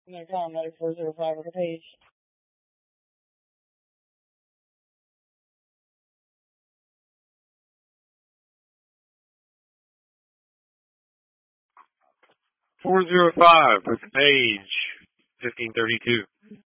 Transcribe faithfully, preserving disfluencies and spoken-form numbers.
I'm going to call another four zero five with a page. four zero five with page fifteen thirty-two.